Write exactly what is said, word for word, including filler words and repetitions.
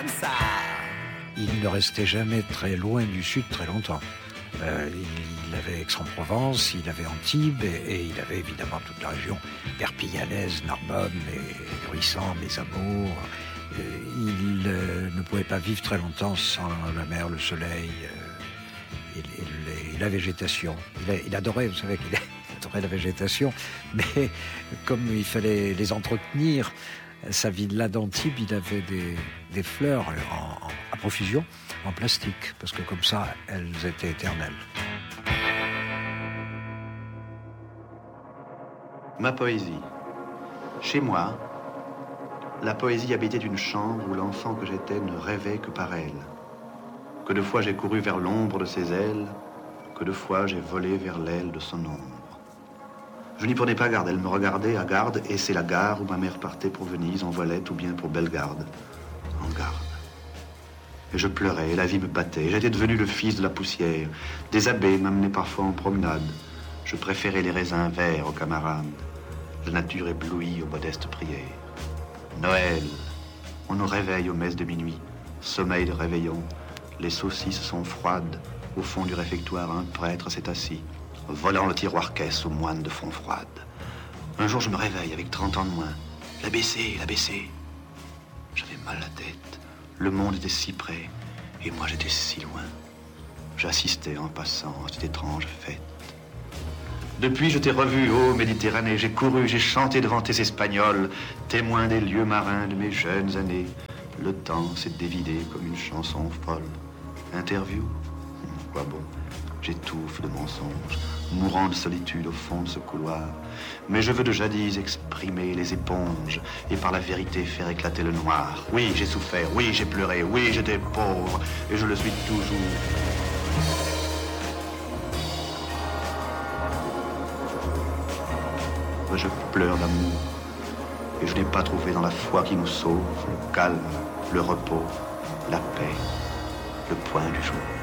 esperanza. Il ne restait jamais très loin du sud très longtemps. Euh, il, il avait Aix-en-Provence, il avait Antibes et, et il avait évidemment toute la région perpignanaise, Narbonne, les Ruissants, les Amours. Euh, il euh, ne pouvait pas vivre très longtemps sans la mer, le soleil euh, et, et, et la végétation. Il, a, il adorait, vous savez qu'il adorait la végétation, mais comme il fallait les entretenir, sa villa d'Antibes, il avait des, des fleurs en, en, à profusion, en plastique, parce que comme ça, elles étaient éternelles. Ma poésie. Chez moi, la poésie habitait une chambre où l'enfant que j'étais ne rêvait que par elle. Que de fois j'ai couru vers l'ombre de ses ailes, que de fois j'ai volé vers l'aile de son ombre. Je n'y prenais pas garde, elle me regardait à garde, et c'est la gare où ma mère partait pour Venise, en voilette ou bien pour Bellegarde, en garde. Et je pleurais, et la vie me battait, j'étais devenu le fils de la poussière. Des abbés m'amenaient parfois en promenade. Je préférais les raisins verts aux camarades, la nature éblouie aux modestes prières. Noël, on nous réveille aux messes de minuit, sommeil de réveillon, les saucisses sont froides, au fond du réfectoire un prêtre s'est assis, volant le tiroir-caisse aux moines de fond froide. Un jour je me réveille avec trente ans de moins. La baissée, la baissée. J'avais mal à la tête. Le monde était si près et moi j'étais si loin. J'assistais en passant à cette étrange fête. Depuis je t'ai revu, ô Méditerranée. J'ai couru, j'ai chanté devant tes Espagnols, témoins des lieux marins de mes jeunes années. Le temps s'est dévidé comme une chanson folle. Interview? Quoi bon? J'étouffe de mensonges, mourant de solitude au fond de ce couloir. Mais je veux de jadis exprimer les éponges et par la vérité faire éclater le noir. Oui, j'ai souffert, oui, j'ai pleuré, oui, j'étais pauvre et je le suis toujours. Je pleure d'amour et je n'ai pas trouvé dans la foi qui nous sauve le calme, le repos, la paix, le point du jour.